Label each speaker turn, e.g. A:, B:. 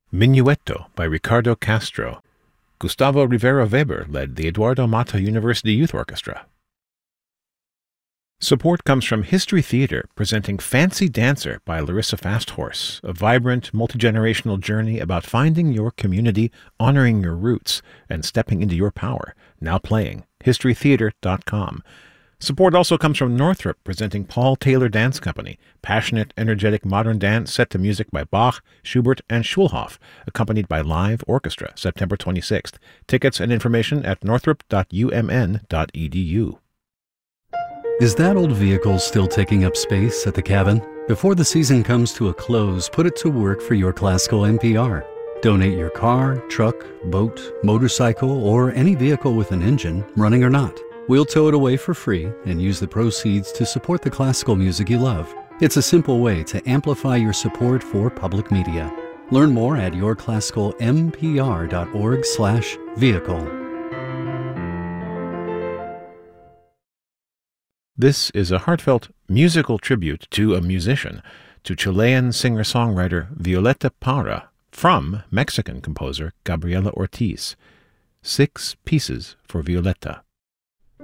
A: Minuetto by Ricardo Castro. Gustavo Rivera Weber led the Eduardo Mata University Youth Orchestra. Support comes from History Theater, presenting Fancy Dancer by Larissa Fasthorse, a vibrant, multi-generational journey about finding your community, honoring your roots, and stepping into your power. Now playing. historytheater.com. Support also comes from Northrop, presenting Paul Taylor Dance Company, passionate, energetic modern dance set to music by Bach, Schubert, and Schulhoff, accompanied by live orchestra, September 26th. Tickets and information at northrop.umn.edu.
B: Is that old vehicle still taking up space at the cabin? Before the season comes to a close, put it to work for your classical NPR. Donate your car, truck, boat, motorcycle, or any vehicle with an engine, running or not. We'll tow it away for free and use the proceeds to support the classical music you love. It's a simple way to amplify your support for public media. Learn more at yourclassicalmpr.org/vehicle.
A: This is a heartfelt musical tribute to a musician, to Chilean singer-songwriter Violeta Parra, from Mexican composer Gabriela Ortiz. 6 pieces for Violeta.